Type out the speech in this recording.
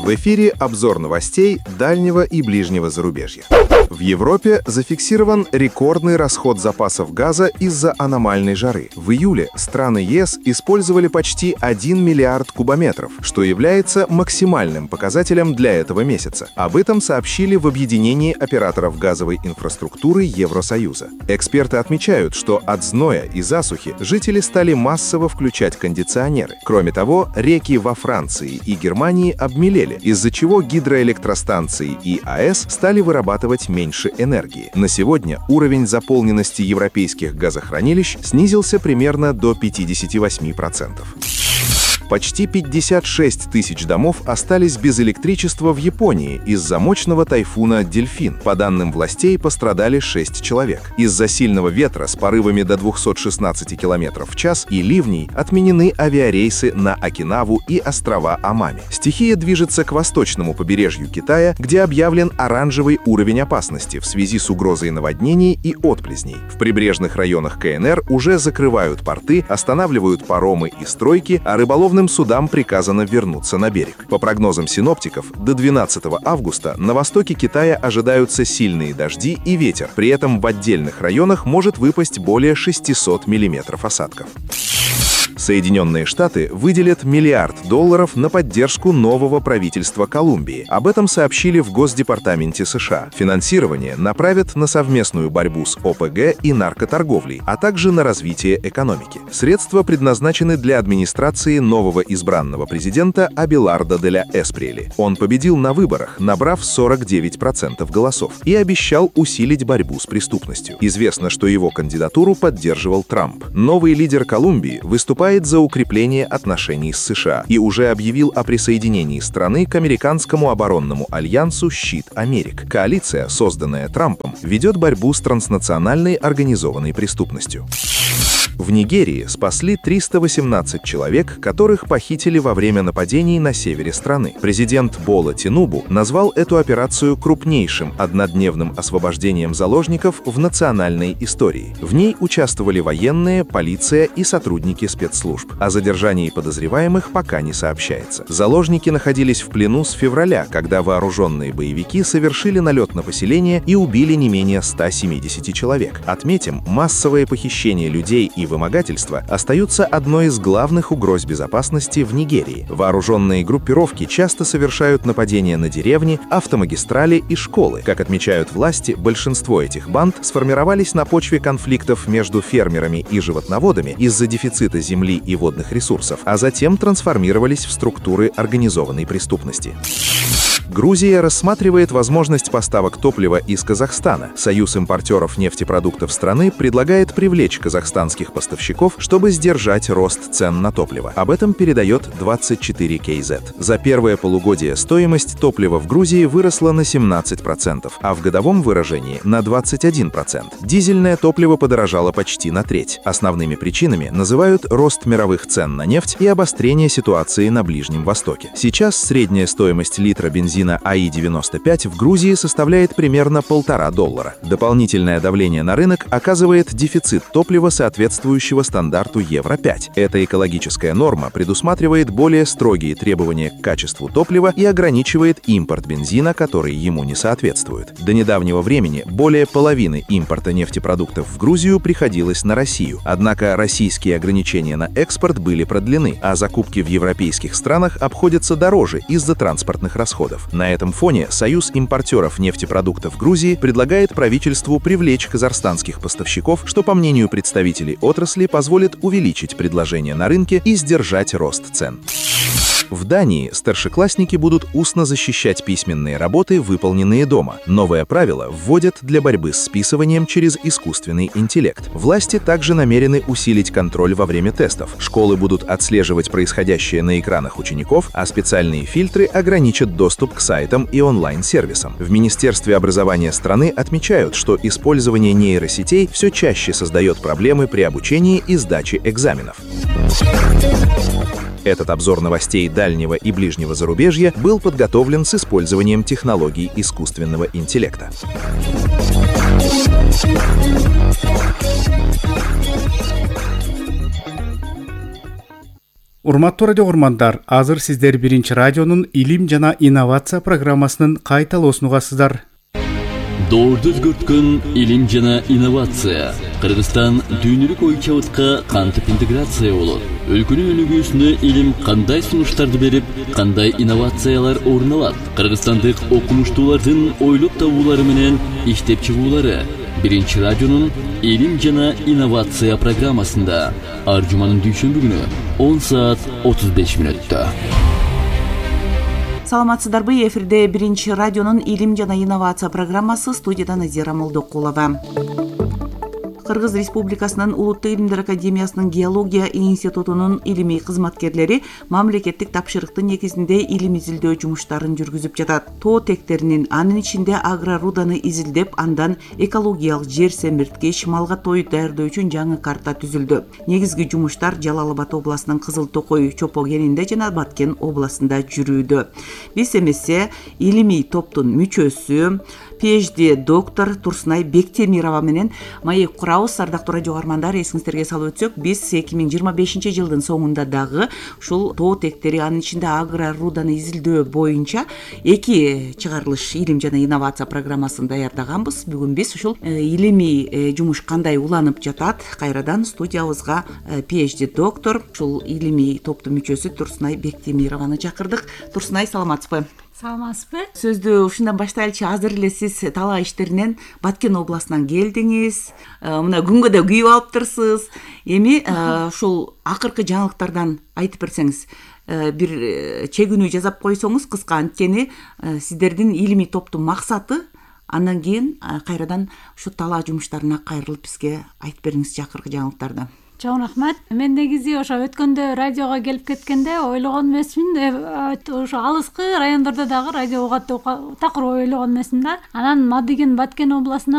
В эфире обзор новостей дальнего и ближнего зарубежья. В Европе зафиксирован рекордный расход запасов газа из-за аномальной жары. В июле страны ЕС использовали почти 1 миллиард кубометров, что является максимальным показателем для этого месяца. Об этом сообщили в объединении операторов газовой инфраструктуры Евросоюза. Эксперты отмечают, что от зноя и засухи жители стали массово включать кондиционеры. Кроме того, реки во Франции и Германии обмелели, из-за чего гидроэлектростанции и АЭС стали вырабатывать меньше энергии. На сегодня уровень заполненности европейских газохранилищ снизился примерно до 58%. Почти 56 тысяч домов остались без электричества в Японии из-за мощного тайфуна «Дельфин». По данным властей, пострадали 6 человек. Из-за сильного ветра с порывами до 216 км в час и ливней отменены авиарейсы на Окинаву и острова Амами. Стихия движется к восточному побережью Китая, где объявлен оранжевый уровень опасности в связи с угрозой наводнений и отплесней. В прибрежных районах КНР уже закрывают порты, останавливают паромы и стройки, а рыболовным судам приказано вернуться на берег. По прогнозам синоптиков, до 12 августа на востоке Китая ожидаются сильные дожди и ветер. При этом в отдельных районах может выпасть более 600 мм осадков. Соединенные Штаты выделят $1 миллиард на поддержку нового правительства Колумбии. Об этом сообщили в Госдепартаменте США. Финансирование направят на совместную борьбу с ОПГ и наркоторговлей, а также на развитие экономики. Средства предназначены для администрации нового избранного президента Абелардо де ля Эсприэли. Он победил на выборах, набрав 49% голосов, и обещал усилить борьбу с преступностью. Известно, что его кандидатуру поддерживал Трамп. Новый лидер Колумбии выступает за укрепление отношений с США и уже объявил о присоединении страны к американскому оборонному альянсу «Щит Америк». Коалиция, созданная Трампом, ведет борьбу с транснациональной организованной преступностью. В Нигерии спасли 318 человек, которых похитили во время нападений на севере страны. Президент Бола Тинубу назвал эту операцию крупнейшим однодневным освобождением заложников в национальной истории. В ней участвовали военные, полиция и сотрудники спецслужб. О задержании подозреваемых пока не сообщается. Заложники находились в плену с февраля, когда вооруженные боевики совершили налет на поселение и убили не менее 170 человек. Отметим, массовое похищение людей и вымогательство остаются одной из главных угроз безопасности в Нигерии. Вооруженные группировки часто совершают нападения на деревни, автомагистрали и школы. Как отмечают власти, большинство этих банд сформировались на почве конфликтов между фермерами и животноводами из-за дефицита земли и водных ресурсов, а затем трансформировались в структуры организованной преступности. Грузия рассматривает возможность поставок топлива из Казахстана. Союз импортеров нефтепродуктов страны предлагает привлечь казахстанских поставщиков, чтобы сдержать рост цен на топливо. Об этом передает 24KZ. За первое полугодие стоимость топлива в Грузии выросла на 17%, а в годовом выражении на 21%. Дизельное топливо подорожало почти на треть. Основными причинами называют рост мировых цен на нефть и обострение ситуации на Ближнем Востоке. Сейчас средняя стоимость литра бензина АИ-95 в Грузии составляет примерно $1,5. Дополнительное давление на рынок оказывает дефицит топлива, соответствующего стандарту Евро-5. Эта экологическая норма предусматривает более строгие требования к качеству топлива и ограничивает импорт бензина, который ему не соответствует. До недавнего времени более половины импорта нефтепродуктов в Грузию приходилось на Россию. Однако российские ограничения на экспорт были продлены, а закупки в европейских странах обходятся дороже из-за транспортных расходов. На этом фоне Союз импортеров нефтепродуктов Грузии предлагает правительству привлечь казахстанских поставщиков, что, по мнению представителей отрасли, позволит увеличить предложение на рынке и сдержать рост цен. В Дании старшеклассники будут устно защищать письменные работы, выполненные дома. Новое правило вводят для борьбы с списыванием через искусственный интеллект. Власти также намерены усилить контроль во время тестов. Школы будут отслеживать происходящее на экранах учеников, а специальные фильтры ограничат доступ к сайтам и онлайн-сервисам. В Министерстве образования страны отмечают, что использование нейросетей все чаще создает проблемы при обучении и сдаче экзаменов. Этот обзор новостей дальнего и ближнего зарубежья был подготовлен с использованием технологий искусственного интеллекта. Урматтуу радио угармандар, азыр сиздер биринчи радионун илим жана инновация программасынын кайталоосун угасыздар. Доорду өзгөрткөн илим жана инновация. Кыргызстан дүйнөлүк ой чабытка кантип интеграция болот? Өлкөнүн өнүгүүсүнө илим кандай сунуштарды берип, кандай инновациялар орун алат? Кыргызстандык окумуштуулардын ойлоп табуулары менен иштеп чыгуулары биринчи радионун илим жана инновация программасында ар жуманын дүйшөмбү күнү 10 саат 35 мүнөттө. Саламатсыздарбы, эфирде биринчи радионун илим жана инновация программасы, студияда Назира Молдокулова. Кыргыз Республикасынын Улуттук илимдер академиясынын геология институтунун илимий кызматкерлери мамлекеттик тапшырыктын негизинде илим изилдөө жумуштарын жүргүзүп жатат. Тоо тектеринин, анын ичинде агроруданы изилдеп, андан экологиялык жер семирткич, малга той даярдоо үчүн жаңы карта түзүлдү. Негизги жумуштар Жалал Абад областынын Кызыл Токой чопо кенинде жана Баткен областында жүрүүдө. Биз эмесе илимий топтун мүчөсү, PhD доктор Турсунай Бектемирова менен маек курабыз. Ардактуу радио угармандар, эсиңиздерге салып өтсөк, биз 2025 жылдын соңунда дагы ушул тоо тектери, анын ичинде агроруданы изилдөө боюнча 2 чыгарылыш илим жана инновация программасын даярдаганбыз. Бүгүн биз ушул илимий жумуш кандай уланып жатат, кайрадан студиябызга PhD доктор, ушул илимий топтун мүчөсү Турсунай Бектемированы чакырдык. Турсунай, саламатсызбы? Саламатсызбы? Сөздү ушундан баштайлычы. Азыр эле сиз талаа иштеринен Баткен областынан келдиңиз. Мына күнгө да күйүп алыптырсыз. Эми ушул акыркы жаңылыктардан айтып берсеңиз, бир чегүүнү жасап койсоңуз кыска, анткени сиздердин илимий топтун максаты, андан кийин кайрадан ушу талаа жумуштарына кайрылып бизге айтып бериңизчи акыркы жаңылыктарды. Чоң рахмат. Мен негизи ошо өткөндө радиого келип кеткенде ойлогон эмесмин, ошо алыскы райондордо дагы радио угат такыр ойлогон эмесмин да. Анан Мадыгин Баткен областына